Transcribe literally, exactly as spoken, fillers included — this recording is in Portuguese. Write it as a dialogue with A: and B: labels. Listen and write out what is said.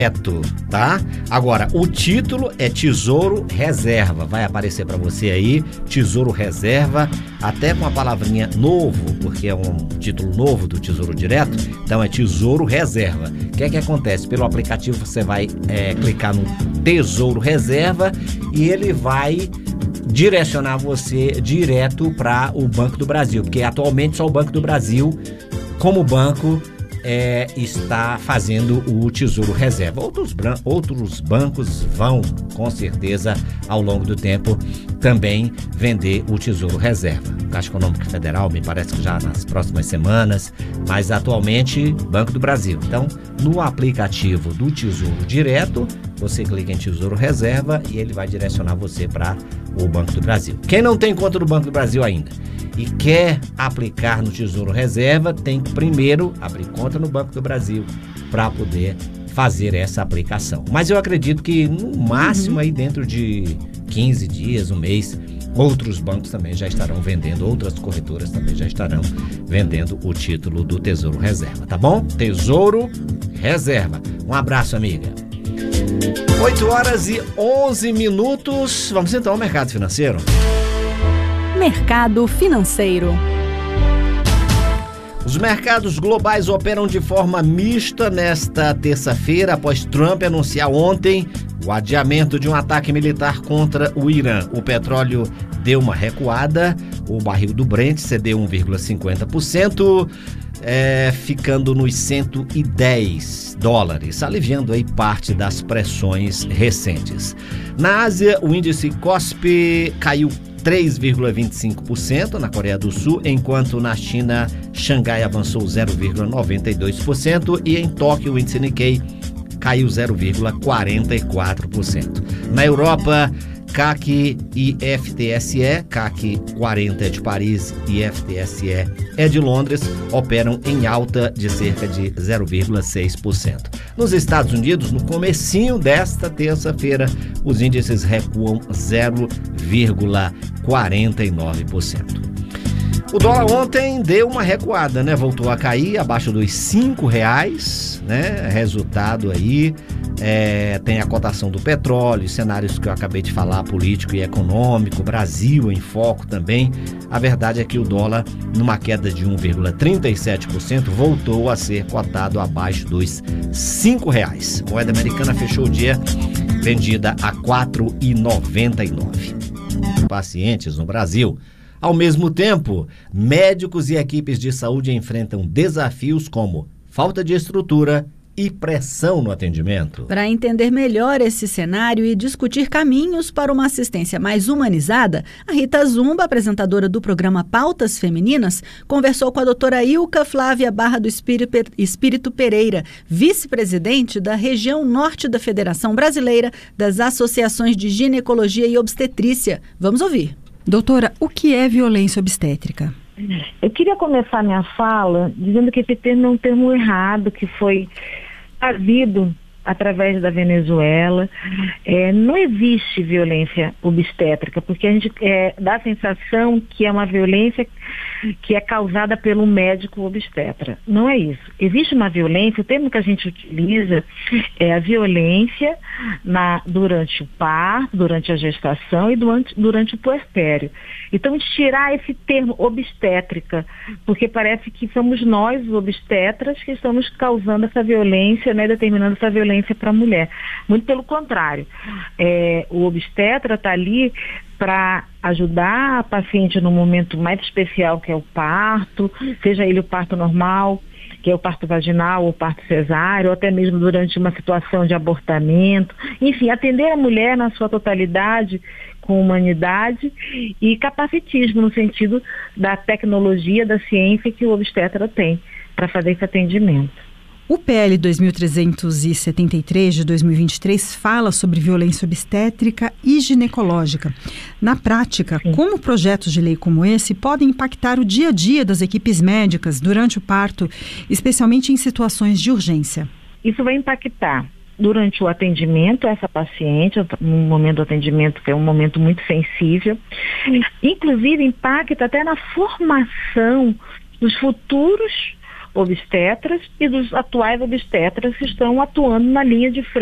A: Tá? Agora, o título é Tesouro Reserva. Vai aparecer para você aí, Tesouro Reserva, até com a palavrinha novo, porque é um título novo do Tesouro Direto. Então é Tesouro Reserva. O que é que acontece? Pelo aplicativo você vai é, clicar no Tesouro Reserva e ele vai direcionar você direto para o Banco do Brasil, porque atualmente só o Banco do Brasil, como banco, É, está fazendo o Tesouro Reserva. Outros, outros bancos vão, com certeza, ao longo do tempo, também vender o Tesouro Reserva. Caixa Econômica Federal, me parece que já nas próximas semanas, mas atualmente, Banco do Brasil. Então, no aplicativo do Tesouro Direto, você clica em Tesouro Reserva e ele vai direcionar você para o Banco do Brasil. Quem não tem conta do Banco do Brasil ainda e quer aplicar no Tesouro Reserva, tem que primeiro abrir conta no Banco do Brasil para poder fazer essa aplicação. Mas eu acredito que no máximo aí dentro de quinze dias, um mês, outros bancos também já estarão vendendo, outras corretoras também já estarão vendendo o título do Tesouro Reserva, tá bom? Tesouro Reserva. Um abraço, amiga. oito horas e onze minutos. Vamos então ao mercado financeiro.
B: Mercado financeiro.
A: Os mercados globais operam de forma mista nesta terça-feira, após Trump anunciar ontem o adiamento de um ataque militar contra o Irã. O petróleo deu uma recuada, o barril do Brent cedeu um vírgula cinquenta por cento, é, ficando nos cento e dez dólares, aliviando aí parte das pressões recentes. Na Ásia, o índice Kospi caiu três vírgula vinte e cinco por cento na Coreia do Sul, enquanto na China, Xangai avançou zero vírgula noventa e dois por cento e em Tóquio o índice Nikkei caiu zero vírgula quarenta e quatro por cento. Na Europa, C A C e F T S E, C A C quarenta é de Paris e F T S E é de Londres, operam em alta de cerca de zero vírgula seis por cento. Nos Estados Unidos, no comecinho desta terça-feira, os índices recuam zero vírgula quarenta e nove por cento. O dólar ontem deu uma recuada, né? Voltou a cair abaixo dos cinco reais, né? Resultado aí, é, tem a cotação do petróleo, cenários que eu acabei de falar, político e econômico, Brasil em foco também. A verdade é que o dólar, numa queda de um vírgula trinta e sete por cento, voltou a ser cotado abaixo dos cinco reais. A moeda americana fechou o dia vendida a quatro reais e noventa e nove centavos. Pacientes no Brasil. Ao mesmo tempo, médicos e equipes de saúde enfrentam desafios como falta de estrutura e pressão no atendimento.
B: Para entender melhor esse cenário e discutir caminhos para uma assistência mais humanizada, a Rita Zumba, apresentadora do programa Pautas Femininas, conversou com a doutora Ilka Flávia Barra do Espírito Pereira, vice-presidente da região norte da Federação Brasileira das Associações de Ginecologia e Obstetrícia. Vamos ouvir. Doutora, o que é violência obstétrica?
C: Eu queria começar minha fala dizendo que esse termo é um termo errado, que foi trazido através da Venezuela. É, não existe violência obstétrica, porque a gente é, dá a sensação que é uma violência que é causada pelo médico obstetra. Não é isso. Existe uma violência, o termo que a gente utiliza é a violência na, durante o parto, durante a gestação e durante, durante o puerpério. Então, tirar esse termo obstétrica, porque parece que somos nós, os obstetras, que estamos causando essa violência, né, determinando essa violência para a mulher. Muito pelo contrário. É, o obstetra está ali para ajudar a paciente no momento mais especial, que é o parto, seja ele o parto normal, que é o parto vaginal, ou o parto cesáreo, ou até mesmo durante uma situação de abortamento. Enfim, atender a mulher na sua totalidade, com humanidade e capacitismo, no sentido da tecnologia, da ciência que o obstetra tem para fazer esse atendimento.
B: O P L dois mil trezentos e setenta e três de dois mil e vinte e três fala sobre violência obstétrica e ginecológica. Na prática, Sim. como projetos de lei como esse podem impactar o dia a dia das equipes médicas durante o parto, especialmente em situações de urgência?
C: Isso vai impactar durante o atendimento a essa paciente, no momento do atendimento, que é um momento muito sensível. Inclusive, impacta até na formação dos futuros obstetras e dos atuais obstetras que estão atuando na linha de frente